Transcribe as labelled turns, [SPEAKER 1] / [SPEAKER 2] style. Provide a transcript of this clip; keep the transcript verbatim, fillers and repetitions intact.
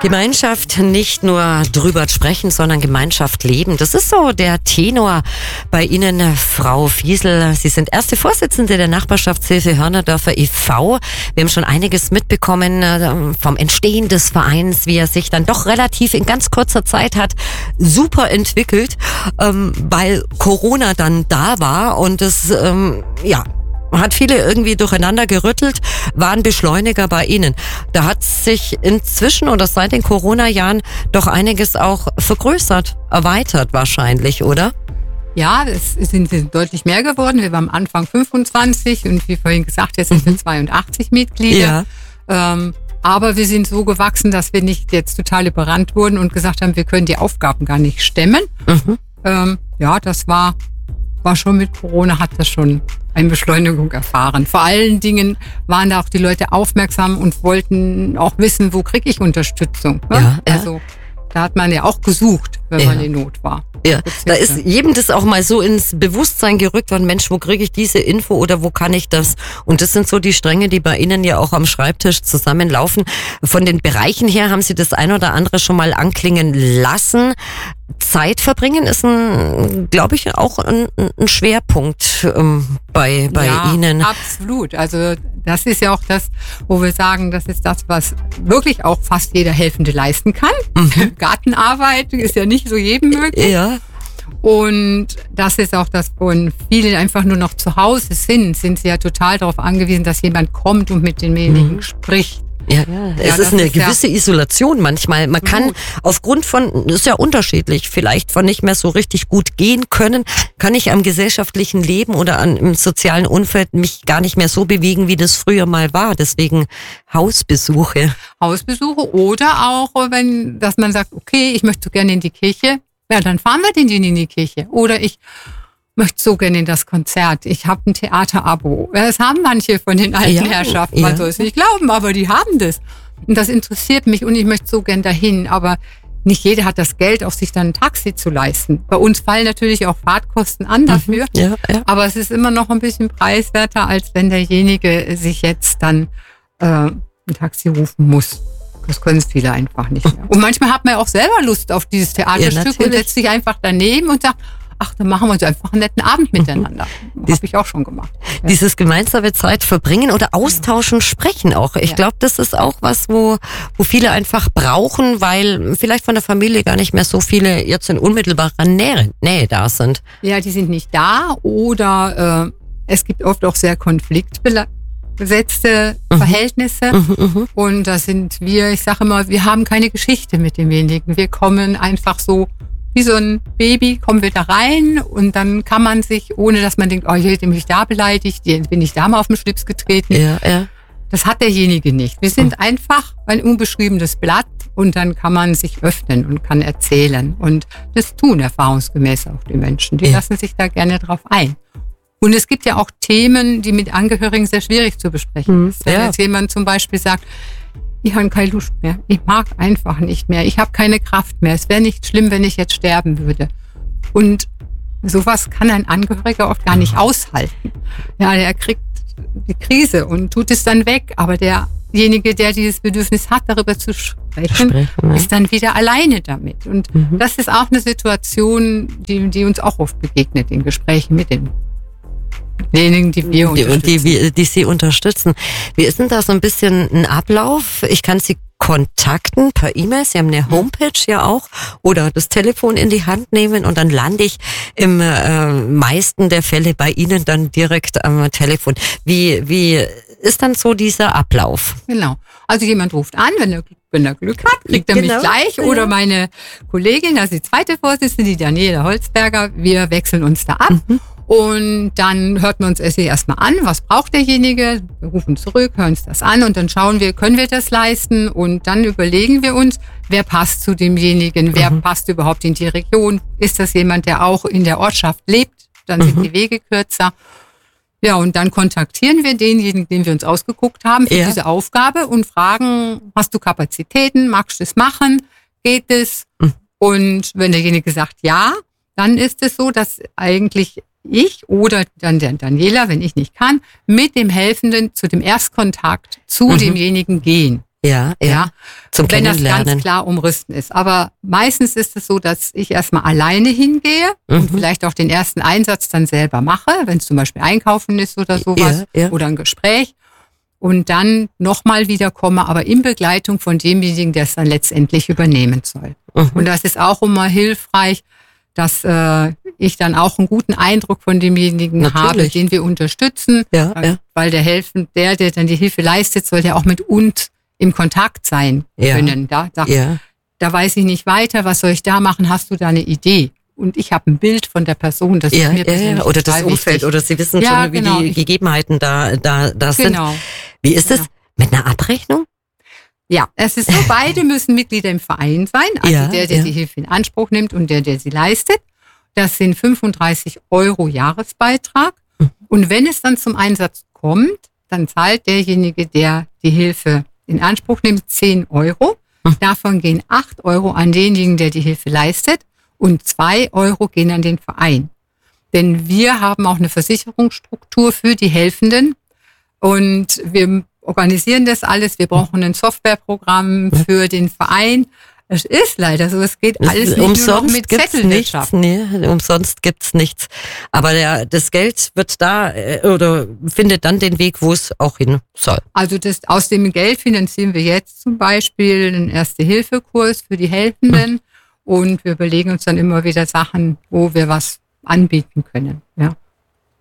[SPEAKER 1] Gemeinschaft, nicht nur drüber sprechen, sondern Gemeinschaft leben. Das ist so der Tenor bei Ihnen, Frau Fiesel. Sie sind erste Vorsitzende der Nachbarschaftshilfe Hörnerdörfer e V. Wir haben schon einiges mitbekommen vom Entstehen des Vereins, wie er sich dann doch relativ in ganz kurzer Zeit hat super entwickelt, ähm, weil Corona dann da war und es, ähm, ja, hat viele irgendwie durcheinander gerüttelt, war ein Beschleuniger bei Ihnen. Da hat sich inzwischen oder seit den Corona-Jahren doch einiges auch vergrößert, erweitert wahrscheinlich, oder?
[SPEAKER 2] Ja, es sind deutlich mehr geworden. Wir waren am Anfang fünfundzwanzig und wie vorhin gesagt, jetzt sind wir zweiundachtzig Mitglieder. Ja. Ähm, aber wir sind so gewachsen, dass wir nicht jetzt total überrannt wurden und gesagt haben, wir können die Aufgaben gar nicht stemmen. Mhm. Ähm, ja, das war, war schon mit Corona, hat das schon eine Beschleunigung erfahren. Vor allen Dingen waren da auch die Leute aufmerksam und wollten auch wissen, wo kriege ich Unterstützung. Ne? Ja, also da hat man ja auch gesucht, wenn ja. man in Not war.
[SPEAKER 1] Ja, da ist jedem das auch mal so ins Bewusstsein gerückt worden, Mensch, wo kriege ich diese Info oder wo kann ich das? Und das sind so die Stränge, die bei Ihnen ja auch am Schreibtisch zusammenlaufen. Von den Bereichen her haben Sie das ein oder andere schon mal anklingen lassen. Zeit verbringen ist ein, glaube ich, auch ein, ein Schwerpunkt ähm, bei, bei
[SPEAKER 2] ja,
[SPEAKER 1] Ihnen.
[SPEAKER 2] Absolut. Also das ist ja auch das, wo wir sagen, das ist das, was wirklich auch fast jeder Helfende leisten kann. Mhm. Gartenarbeit ist ja nicht so jedem möglich. Ja. Und das ist auch das, wo viele einfach nur noch zu Hause sind, sind sie ja total darauf angewiesen, dass jemand kommt und mit denjenigen mhm. spricht.
[SPEAKER 1] Ja, ja, es ja, ist eine ist gewisse ja Isolation manchmal. Man kann gut. aufgrund von, das ist ja unterschiedlich, vielleicht von nicht mehr so richtig gut gehen können, kann ich am gesellschaftlichen Leben oder an, im sozialen Umfeld mich gar nicht mehr so bewegen, wie das früher mal war. Deswegen Hausbesuche.
[SPEAKER 2] Hausbesuche oder auch, wenn, dass man sagt, okay, ich möchte so gerne in die Kirche, ja, dann fahren wir den in die Kirche. Oder ich möchte so gerne in das Konzert. Ich habe ein Theaterabo. Das haben manche von den alten ja, Herrschaften. Man ja. soll es nicht glauben, aber die haben das. Und das interessiert mich und ich möchte so gern dahin. Aber nicht jeder hat das Geld, auch sich dann ein Taxi zu leisten. Bei uns fallen natürlich auch Fahrtkosten an dafür. Mhm, ja, ja. Aber es ist immer noch ein bisschen preiswerter, als wenn derjenige sich jetzt dann äh, ein Taxi rufen muss. Das können viele einfach nicht mehr. Und manchmal hat man ja auch selber Lust auf dieses Theaterstück ja, und setzt sich einfach daneben und sagt, ach, dann machen wir uns einfach einen netten Abend miteinander. Das habe ich auch schon gemacht. Ja.
[SPEAKER 1] Dieses gemeinsame Zeit verbringen oder austauschen, sprechen auch. Ich ja. glaube, das ist auch was, wo, wo viele einfach brauchen, weil vielleicht von der Familie gar nicht mehr so viele jetzt in unmittelbarer Nähe, Nähe da sind.
[SPEAKER 2] Ja, die sind nicht da oder äh, es gibt oft auch sehr konfliktbesetzte mhm. Verhältnisse. Mhm, mh. Und da sind wir, ich sage immer, wir haben keine Geschichte mit demjenigen. Wir kommen einfach so wie so ein Baby, kommen wir da rein und dann kann man sich, ohne dass man denkt, oh, hier bin ich da beleidigt, bin ich da mal auf den Schlips getreten. Ja, ja. Das hat derjenige nicht. Wir sind mhm. einfach ein unbeschriebenes Blatt und dann kann man sich öffnen und kann erzählen. Und das tun erfahrungsgemäß auch die Menschen. Die ja. lassen sich da gerne drauf ein. Und es gibt ja auch Themen, die mit Angehörigen sehr schwierig zu besprechen mhm. sind. Wenn ja. jetzt jemand zum Beispiel sagt, ich habe keine Lust mehr. Ich mag einfach nicht mehr. Ich habe keine Kraft mehr. Es wäre nicht schlimm, wenn ich jetzt sterben würde. Und sowas kann ein Angehöriger oft gar nicht aushalten. Ja, der kriegt die Krise und tut es dann weg. Aber derjenige, der dieses Bedürfnis hat, darüber zu sprechen, sprechen ja. ist dann wieder alleine damit. Und mhm. das ist auch eine Situation, die, die uns auch oft begegnet in Gesprächen mit den Diejenigen, die wir unterstützen.
[SPEAKER 1] Die, die, die Sie unterstützen. Wie ist denn da so ein bisschen ein Ablauf? Ich kann Sie kontakten per E-Mail. Sie haben eine Homepage ja auch oder das Telefon in die Hand nehmen und dann lande ich im äh, meisten der Fälle bei Ihnen dann direkt am Telefon. Wie, wie ist dann so dieser Ablauf?
[SPEAKER 2] Genau. Also jemand ruft an, wenn er, wenn er Glück hat, kriegt er genau. mich gleich ja. oder meine Kollegin, also die zweite Vorsitzende, die Daniela Holzberger, wir wechseln uns da ab. Mhm. Und dann hört man uns erstmal an, was braucht derjenige, wir rufen zurück, hören uns das an und dann schauen wir, können wir das leisten und dann überlegen wir uns, wer passt zu demjenigen, wer mhm. passt überhaupt in die Region, ist das jemand, der auch in der Ortschaft lebt, dann mhm. sind die Wege kürzer. Ja, und dann kontaktieren wir denjenigen, den wir uns ausgeguckt haben für ja. diese Aufgabe und fragen, hast du Kapazitäten, magst du es machen, geht es? Mhm. Und wenn derjenige sagt ja, dann ist es so, dass eigentlich ich oder dann der Daniela, wenn ich nicht kann, mit dem Helfenden zu dem Erstkontakt zu mhm. demjenigen gehen.
[SPEAKER 1] Ja, ja. ja. Zum
[SPEAKER 2] Wenn das
[SPEAKER 1] Kennenlernen.
[SPEAKER 2] ganz klar umrissen ist. Aber meistens ist es so, dass ich erstmal alleine hingehe mhm. und vielleicht auch den ersten Einsatz dann selber mache, wenn es zum Beispiel einkaufen ist oder sowas
[SPEAKER 1] ja, ja.
[SPEAKER 2] oder ein Gespräch. Und dann nochmal wiederkomme, aber in Begleitung von demjenigen, der es dann letztendlich übernehmen soll. Mhm. Und das ist auch immer hilfreich, dass äh, ich dann auch einen guten Eindruck von demjenigen Natürlich. habe, den wir unterstützen.
[SPEAKER 1] Ja, ja.
[SPEAKER 2] Weil der helfen, der, der dann die Hilfe leistet, soll ja auch mit uns im Kontakt sein
[SPEAKER 1] ja.
[SPEAKER 2] können. Da, da,
[SPEAKER 1] ja.
[SPEAKER 2] da weiß ich nicht weiter, was soll ich da machen? Hast du da eine Idee? Und ich habe ein Bild von der Person, das
[SPEAKER 1] ja,
[SPEAKER 2] ist mir persönlich
[SPEAKER 1] ja, oder das Umfeld,
[SPEAKER 2] wichtig.
[SPEAKER 1] oder Sie wissen
[SPEAKER 2] ja,
[SPEAKER 1] schon, wie
[SPEAKER 2] genau.
[SPEAKER 1] die Gegebenheiten da, da, da sind.
[SPEAKER 2] Genau.
[SPEAKER 1] Wie ist es
[SPEAKER 2] ja.
[SPEAKER 1] mit einer Abrechnung?
[SPEAKER 2] Ja, es ist so, beide müssen Mitglieder im Verein sein. Also
[SPEAKER 1] ja,
[SPEAKER 2] der, der
[SPEAKER 1] ja.
[SPEAKER 2] die Hilfe in Anspruch nimmt und der, der sie leistet. Das sind fünfunddreißig Euro Jahresbeitrag. Mhm. Und wenn es dann zum Einsatz kommt, dann zahlt derjenige, der die Hilfe in Anspruch nimmt, zehn Euro. Mhm. Davon gehen acht Euro an denjenigen, der die Hilfe leistet. Und zwei Euro gehen an den Verein. Denn wir haben auch eine Versicherungsstruktur für die Helfenden. Und wir organisieren das alles. Wir brauchen ein Softwareprogramm für den Verein. Es ist leider so, es geht alles nicht
[SPEAKER 1] umsonst
[SPEAKER 2] nur noch mit
[SPEAKER 1] Zettelwirtschaft. Nee, umsonst gibt's nichts. Aber der, das Geld wird da äh, oder findet dann den Weg, wo es auch hin soll.
[SPEAKER 2] Also das, aus dem Geld finanzieren wir jetzt zum Beispiel einen Erste-Hilfe-Kurs für die Helfenden. Mhm. Und wir überlegen uns dann immer wieder Sachen, wo wir was anbieten können. Ja.